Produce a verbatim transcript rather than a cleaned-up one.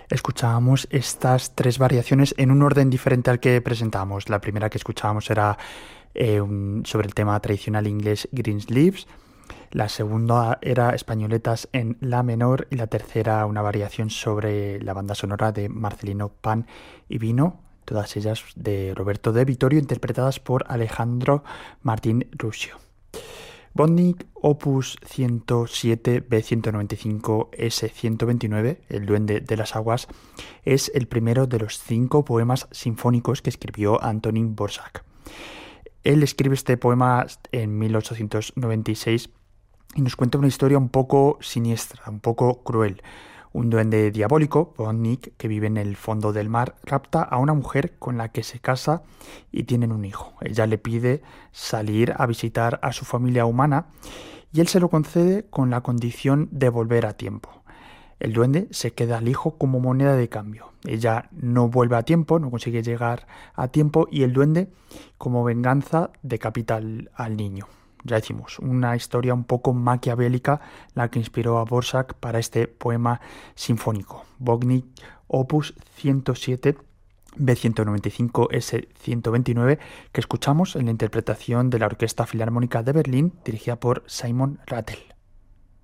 escuchábamos estas tres variaciones en un orden diferente al que presentamos. La primera que escuchábamos era eh, un, sobre el tema tradicional inglés Greensleeves. La segunda era Españoletas en la menor y la tercera una variación sobre la banda sonora de Marcelino Pan y Vino, todas ellas de Roberto de Vittorio, interpretadas por Alejandro Martín Ruscio. Vodnik Opus ciento siete B ciento noventa y cinco S ciento veintinueve, El Duende de las Aguas, es el primero de los cinco poemas sinfónicos que escribió Antonín Dvořák. Él escribe este poema en mil ochocientos noventa y seis y nos cuenta una historia un poco siniestra, un poco cruel. Un duende diabólico, Vodnik, que vive en el fondo del mar, rapta a una mujer con la que se casa y tienen un hijo. Ella le pide salir a visitar a su familia humana y él se lo concede con la condición de volver a tiempo. El duende se queda al hijo como moneda de cambio. Ella no vuelve a tiempo, no consigue llegar a tiempo y el duende, como venganza, decapita al, al niño. Ya decimos, una historia un poco maquiavélica la que inspiró a Dvořák para este poema sinfónico. Vodnik Opus ciento siete B ciento noventa y cinco S ciento veintinueve, que escuchamos en la interpretación de la Orquesta Filarmónica de Berlín, dirigida por Simon Rattle.